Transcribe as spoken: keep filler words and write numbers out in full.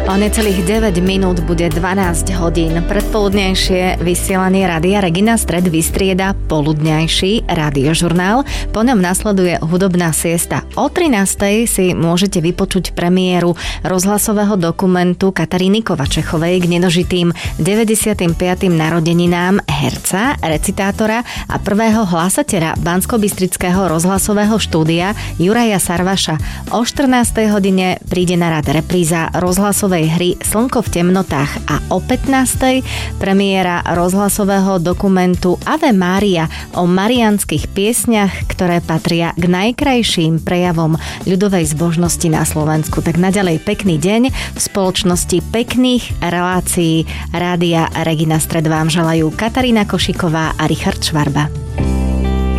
O necelých deväť minút bude dvanásť hodín. Predpoludnejšie vysielanie Rádia Regina, stred vystrieda poludňajší rádiožurnál. Po ňom nasleduje hudobná siesta. O trinástej si môžete vypočuť premiéru rozhlasového dokumentu Kataríny Kovačechovej k nedožitým deväťdesiatym piatym narodeninám herca, recitátora a prvého hlásateľa Banskobystrického rozhlasového štúdia Juraja Sarvaša. O štrnástej hodine príde na rad repríza rozhlasovej hry Slnko v temnotách a o pätnástej premiéra rozhlasového dokumentu Ave Mária o mariánskych piesňach, ktoré patria k najkrajším prejavom ľudovej zbožnosti na Slovensku. Tak naďalej pekný deň v spoločnosti pekných relácií Rádia Regina, stred vám želajú Katarína Košiková a Richard Švarba.